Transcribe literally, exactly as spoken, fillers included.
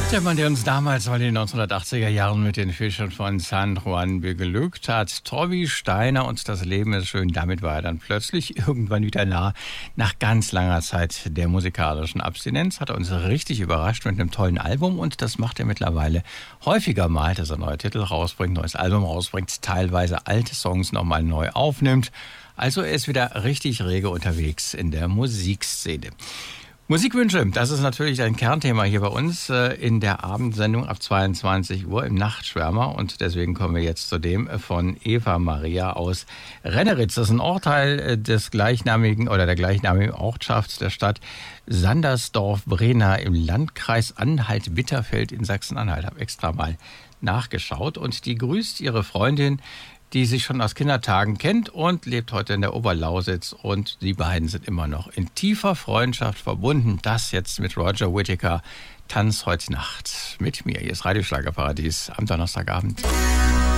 Der Mann, der uns damals mal in den neunzehnhundertachtziger Jahren mit den Fischern von San Juan beglückt hat, Tommy Steiner, und das Leben ist schön. Damit war er dann plötzlich irgendwann wieder nah. Nach ganz langer Zeit der musikalischen Abstinenz hat er uns richtig überrascht mit einem tollen Album, und das macht er mittlerweile häufiger mal, dass er neue Titel rausbringt, neues Album rausbringt, teilweise alte Songs nochmal neu aufnimmt. Also er ist wieder richtig rege unterwegs in der Musikszene. Musikwünsche, das ist natürlich ein Kernthema hier bei uns äh, in der Abendsendung ab zweiundzwanzig Uhr im Nachtschwärmer, und deswegen kommen wir jetzt zu dem von Eva Maria aus Renneritz. Das ist ein Ortsteil äh, des gleichnamigen oder der gleichnamigen Ortschaft der Stadt Sandersdorf-Brena im Landkreis Anhalt-Bitterfeld in Sachsen-Anhalt. Ich habe extra mal nachgeschaut, und die grüßt ihre Freundin, die sich schon aus Kindertagen kennt und lebt heute in der Oberlausitz, und die beiden sind immer noch in tiefer Freundschaft verbunden. Das jetzt mit Roger Whittaker, Tanz heute Nacht mit mir. Hier ist Radioschlagerparadies am Donnerstagabend.